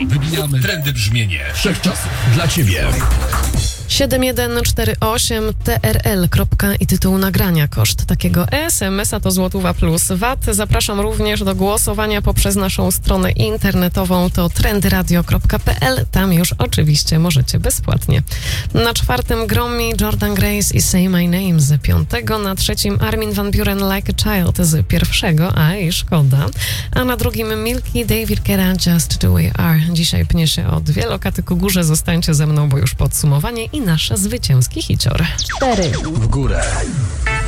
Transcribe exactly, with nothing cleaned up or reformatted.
Wybijamy trendy brzmienie wszechczasów dla Ciebie. siedem jeden cztery osiem T R L. I tytuł nagrania. Koszt takiego S M S-a to złotówa plus V A T. Zapraszam również do głosowania poprzez naszą stronę internetową, to trendyradio kropka p l. Tam już oczywiście możecie bezpłatnie. Na czwartym Gromi Jordan Grace i Say My Name z piątego, na trzecim Armin van Buuren Like a Child z pierwszego, a i szkoda, a na drugim Milky David Guetta Just The Way Are. Dzisiaj pnie się o dwie lokaty ku górze. Zostańcie ze mną, bo już podsumowanie i nasz zwycięski hicior. cztery w górę.